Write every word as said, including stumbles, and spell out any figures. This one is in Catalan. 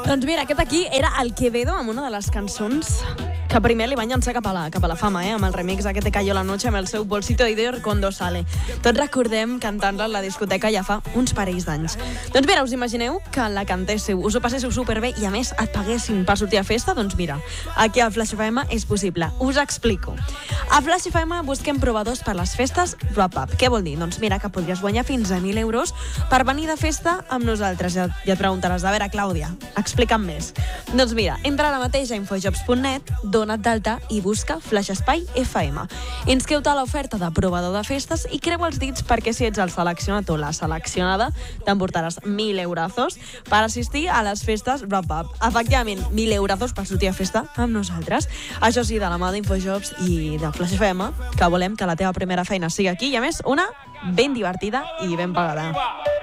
Doncs mira, aquest aquí era el Quevedo amb una de les cançons que primer li van llançar cap a la, cap a la fama, eh? Amb el remix aquest de Cayó la noche amb el seu Bolsito de Dior cuando sale. Tots recordem cantant-la a la discoteca ja fa uns parells d'anys. Doncs mira, us imagineu que la cantéssiu, us ho passéssiu superbé i a més et paguessin per sortir a festa? Doncs mira, aquí a Flash F M és possible. Us explico. A Flash F M busquem provadors per les festes wrap-up. Què vol dir? Doncs mira, que podries guanyar fins a mil euros per venir de festa amb nosaltres. Ja, ja et preguntaràs, a veure, Clàudia, explica'm més. Doncs mira, entra ara mateix a infojobs punt net, dona't d'alta i busca Flash Espai F M. Inscriu-te a l'oferta de provador de festes i creu els dits perquè si ets el seleccionat o la seleccionada t'emportaràs mil eurazos per assistir a les festes wrap-up. Efectivament, mil eurazos per sortir a festa amb nosaltres. Això sí, de la mà d'Infojobs i de Flash F M, que volem que la teva primera feina sigui aquí i, a més, una ben divertida i ben pagada.